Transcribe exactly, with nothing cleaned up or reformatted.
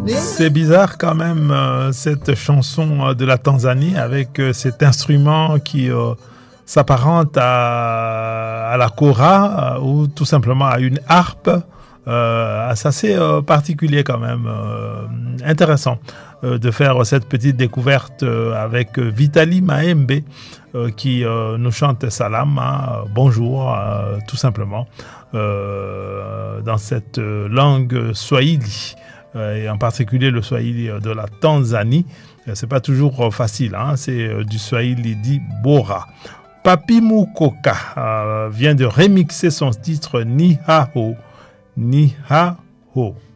C'est bizarre quand même euh, cette chanson euh, de la Tanzanie avec euh, cet instrument qui euh, s'apparente à, à la kora euh, ou tout simplement à une harpe. Euh, c'est assez euh, particulier quand même, euh, intéressant euh, de faire cette petite découverte euh, avec Vitali Maembe euh, qui euh, nous chante Salam, hein, bonjour, euh, tout simplement, euh, dans cette langue swahili. Et en particulier le Swahili de la Tanzanie. C'est pas toujours facile, hein? C'est du Swahili dit Bora. Papi Mukoka euh, vient de remixer son titre Ni Hao. Ni Hao.